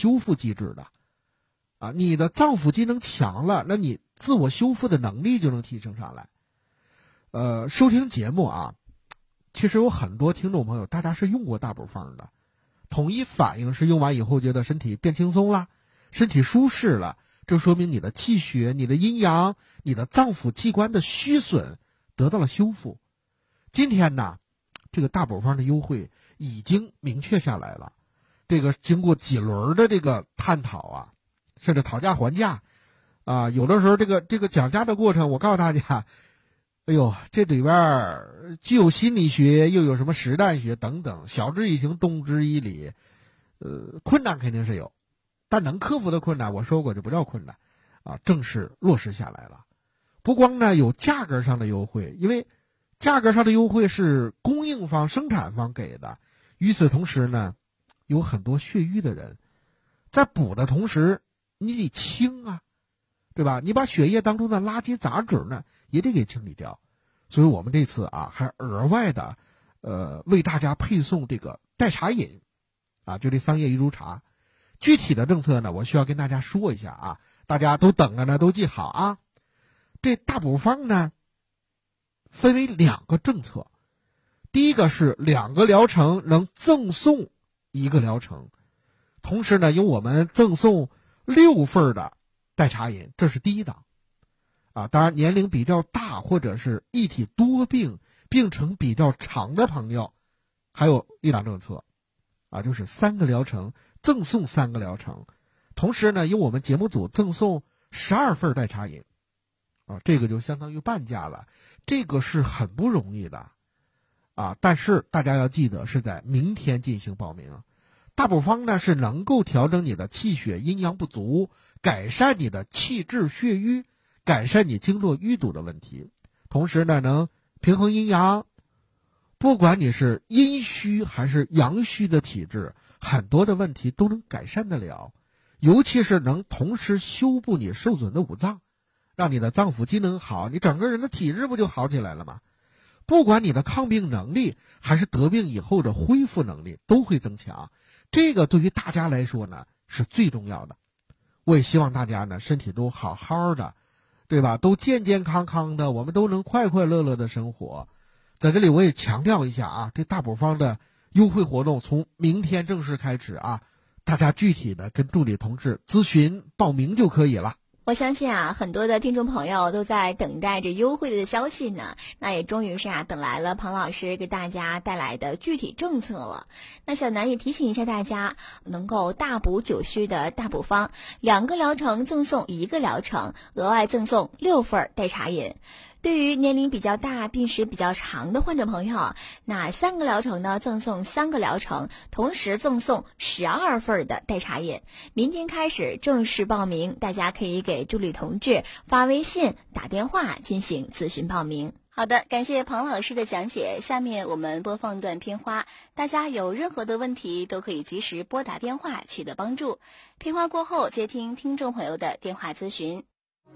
修复机制的啊。你的脏腑机能强了，那你自我修复的能力就能提升上来。收听节目啊，其实有很多听众朋友，大家是用过大补方的，统一反应是用完以后觉得身体变轻松了，身体舒适了，这说明你的气血、你的阴阳、你的脏腑器官的虚损得到了修复。今天呢，这个大补方的优惠已经明确下来了，这个经过几轮的这个探讨啊，甚至讨价还价啊，有的时候这个讲价的过程，我告诉大家，哎呦，这里边既有心理学，又有什么实战学等等，晓之以情，动之以理，困难肯定是有，但能克服的困难，我说过这不叫困难啊，正式落实下来了。不光呢有价格上的优惠，因为价格上的优惠是供应方、生产方给的，与此同时呢，有很多血瘀的人，在补的同时，你得清啊，对吧？你把血液当中的垃圾杂质呢，也得给清理掉。所以我们这次啊，还额外的，为大家配送这个代茶饮，啊，就这桑叶玉竹茶。具体的政策呢，我需要跟大家说一下啊，大家都等着呢，都记好啊。这大补方呢，分为2个政策，第一个是2个疗程能赠送1个疗程，同时呢，由我们赠送6份的代茶饮，这是第一档。啊，当然年龄比较大或者是一体多病、病程比较长的朋友，还有1档政策，啊，就是3个疗程赠送3个疗程，同时呢，由我们节目组赠送12份代茶饮，啊，这个就相当于半价了，这个是很不容易的，啊，但是大家要记得是在明天进行报名。大补方呢是能够调整你的气血阴阳不足，改善你的气滞血瘀，改善你经络淤堵的问题，同时呢能平衡阴阳。不管你是阴虚还是阳虚的体质，很多的问题都能改善得了，尤其是能同时修补你受损的五脏，让你的脏腑机能好，你整个人的体质不就好起来了吗？不管你的抗病能力还是得病以后的恢复能力都会增强，这个对于大家来说呢是最重要的。我也希望大家呢身体都好好的，对吧？都健健康康的，我们都能快快乐乐的生活。在这里我也强调一下啊，这大补方的优惠活动从明天正式开始啊，大家具体的跟助理同志咨询报名就可以了。 我相信啊，很多的听众朋友都在等待着优惠的消息呢。那也终于是等来了庞老师给大家带来的具体政策了。那小南也提醒一下大家，能够大补久虚的大补方，2个疗程赠送1个疗程，额外赠送6份代茶饮。对于年龄比较大、病史比较长的患者朋友，那3个疗程呢赠送3个疗程，同时赠送12份的代茶饮。明天开始正式报名，大家可以给助理同志发微信、打电话进行咨询报名。好的，感谢庞老师的讲解。下面我们播放段片花，大家有任何的问题都可以及时拨打电话取得帮助。片花过后接听听众朋友的电话咨询。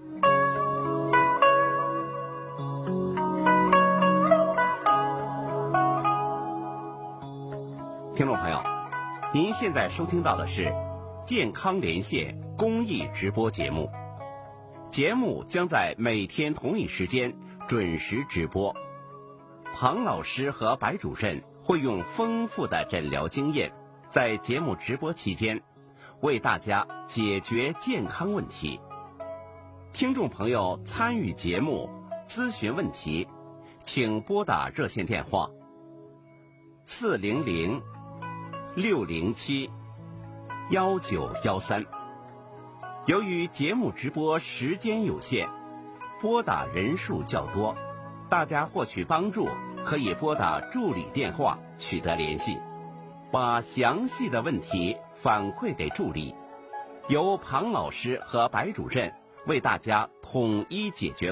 听众朋友，您现在收听到的是健康连线公益直播节目，节目将在每天同一时间准时直播。庞老师和白主任会用丰富的诊疗经验，在节目直播期间为大家解决健康问题。听众朋友参与节目咨询问题，请拨打热线电话400-607-1913。由于节目直播时间有限，拨打人数较多，大家获取帮助可以拨打助理电话取得联系，把详细的问题反馈给助理，由庞老师和白主任为大家统一解决。